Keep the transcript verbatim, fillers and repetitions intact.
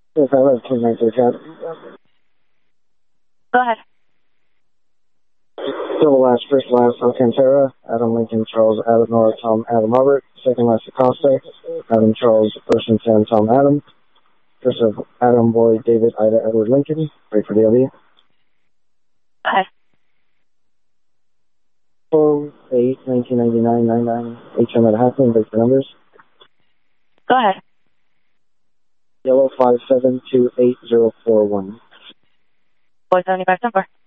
Yes, I have two nine three chat. Go ahead. Double last, first last, Alcantara, Adam Lincoln, Charles, Adam Nora, Tom, Adam Robert, second last Acosta, Adam Charles, first and Sam, Tom, Adam, first of Adam Boy, David, Ida, Edward Lincoln, wait for the L V. Go ahead. four eight nineteen ninety-nine ninety-nine H M at Hackman, break the numbers. Go ahead. Yellow five seven two eight zero four one. four seventy-five, ten four.